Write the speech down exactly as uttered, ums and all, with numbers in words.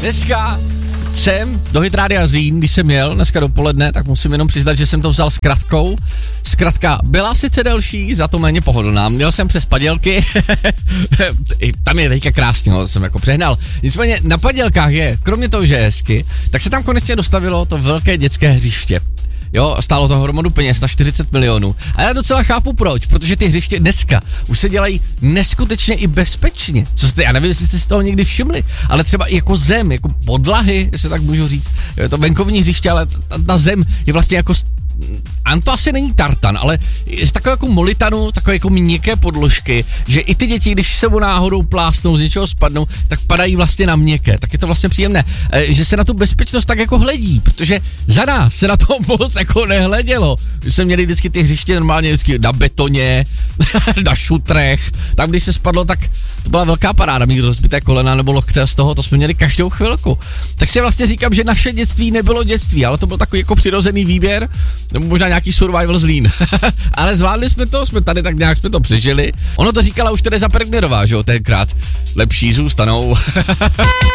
Dneska jsem do Hitrádia Zlín, když jsem jel dneska dopoledne, tak musím jenom přiznat, že jsem to vzal s kratkou. Zkratka byla sice delší, za to méně pohodlná. Měl jsem přes padělky, tam je teďka krásně, no, jsem jako přehnal. Nicméně na padělkách je, kromě toho, že je hezky, tak se tam konečně dostavilo to velké dětské hřiště. Jo, stálo to hromadu peněz, na čtyřicet milionů. A já docela chápu proč, protože ty hřiště dneska už se dělají neskutečně i bezpečně. Co jste, já nevím, jestli jste si toho někdy všimli, ale třeba i jako zem, jako podlahy, jestli tak můžu říct. Jo, je to venkovní hřiště, ale ta, ta zem je vlastně jako... Ano, to asi není tartan, ale je takové jako molitanu, takové jako měkké podložky, že i ty děti, když se mu náhodou plásnou, z něčeho spadnou, tak padají vlastně na měkké. Tak je to vlastně příjemné, že se na tu bezpečnost tak jako hledí, protože za nás se na to moc jako nehledělo. My jsme měli vždycky ty hřiště normálně vždycky na betoně, na šutrech, tam když se spadlo, tak to byla velká paráda, mít rozbité kolena nebo lokte z toho, to jsme měli každou chvilku. Tak si vlastně říkám, že naše dětství nebylo dětství, ale to byl takový jako přirozený výběr, nebo možná nějaký survival Zlín. Ale zvládli jsme to, jsme tady tak nějak jsme to přežili. Ono to říkala už Tereza Pergnerová, že jo, tenkrát. Lepší zůstanou.